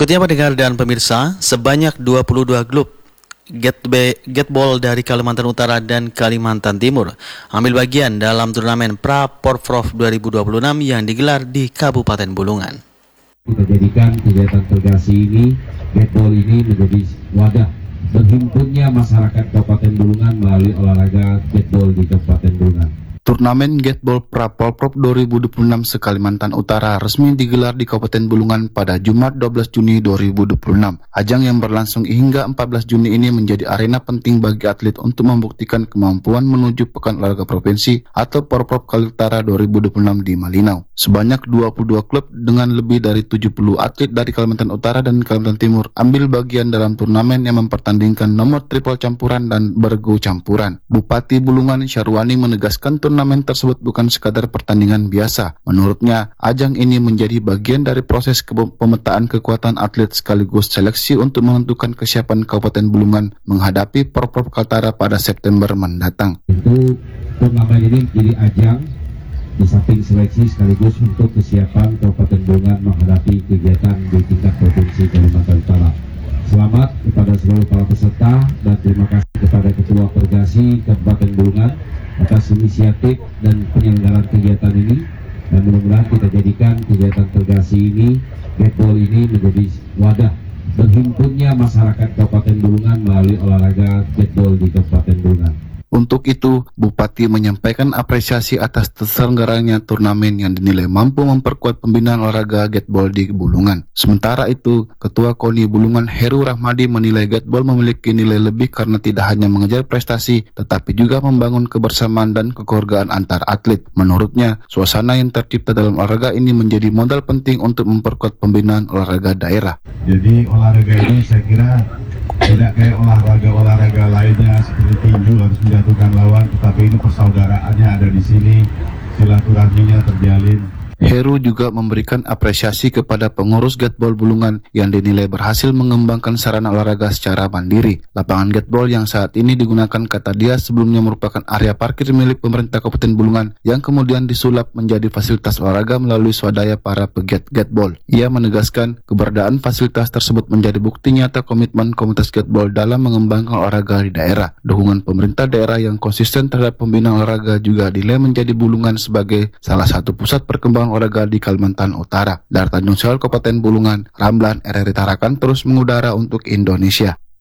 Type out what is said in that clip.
Berikutnya pendengar dan pemirsa, sebanyak 22 klub Gateball dari Kalimantan Utara dan Kalimantan Timur ambil bagian dalam turnamen Pra-Porprov 2026 yang digelar di Kabupaten Bulungan. Kita jadikan kegiatan integrasi ini, Gateball ini menjadi wadah berhimpunnya masyarakat Kabupaten Bulungan melalui olahraga Gateball di Kabupaten Bulungan. Turnamen Gateball Pra-Porprov 2026 se-Kalimantan Utara resmi digelar di Kabupaten Bulungan pada Jumat 12 Juni 2026. Ajang yang berlangsung hingga 14 Juni ini menjadi arena penting bagi atlet untuk membuktikan kemampuan menuju Pekan Olahraga Provinsi atau Porprov Kaliutara 2026 di Malinau. Sebanyak 22 klub dengan lebih dari 70 atlet dari Kalimantan Utara dan Kalimantan Timur ambil bagian dalam turnamen yang mempertandingkan nomor triple campuran dan bergu campuran. Bupati Bulungan Syarwani menegaskan turnamen tersebut bukan sekadar pertandingan biasa. Menurutnya, ajang ini menjadi bagian dari proses pemetaan kekuatan atlet sekaligus seleksi untuk menentukan kesiapan Kabupaten Bulungan menghadapi Porprov Kaltara pada September mendatang. Itu turnamen ini menjadi ajang di samping seleksi sekaligus untuk kesiapan Kabupaten Bulungan menghadapi kegiatan di tingkat Provinsi Kalimantan Utara. Selamat kepada seluruh para peserta dan terima kasih kepada Ketua Pergasi Kabupaten Bulungan atas inisiatif dan penyelenggaraan kegiatan ini, dan mudah-mudahan kita jadikan kegiatan integrasi ini, Gateball ini menjadi wadah berhimpunnya masyarakat Kabupaten Bulungan melalui olahraga Gateball di Kabupaten Bulungan. Untuk itu, Bupati menyampaikan apresiasi atas terselenggaranya turnamen yang dinilai mampu memperkuat pembinaan olahraga Gateball di Bulungan. Sementara itu, Ketua KONI Bulungan Heru Rahmadi menilai Gateball memiliki nilai lebih karena tidak hanya mengejar prestasi, tetapi juga membangun kebersamaan dan kekeluargaan antar atlet. Menurutnya, suasana yang tercipta dalam olahraga ini menjadi modal penting untuk memperkuat pembinaan olahraga daerah. Jadi olahraga ini saya kira tidak kayak olahraga lainnya seperti tinju harus menjatuhkan lawan, tetapi ini persaudaraannya ada di sini, silaturahminya terjalin. Heru juga memberikan apresiasi kepada pengurus Gateball Bulungan yang dinilai berhasil mengembangkan sarana olahraga secara mandiri. Lapangan Gateball yang saat ini digunakan kata dia sebelumnya merupakan area parkir milik pemerintah Kabupaten Bulungan yang kemudian disulap menjadi fasilitas olahraga melalui swadaya para pegiat Gateball. Ia menegaskan keberadaan fasilitas tersebut menjadi bukti nyata komitmen komunitas Gateball dalam mengembangkan olahraga di daerah. Dukungan pemerintah daerah yang konsisten terhadap pembinaan olahraga juga dinilai menjadi Bulungan sebagai salah satu pusat perkembangan olahraga di Kalimantan Utara. Dari Tanjung Sel, Kabupaten Bulungan, Ramlan RRI Tarakan terus mengudara untuk Indonesia.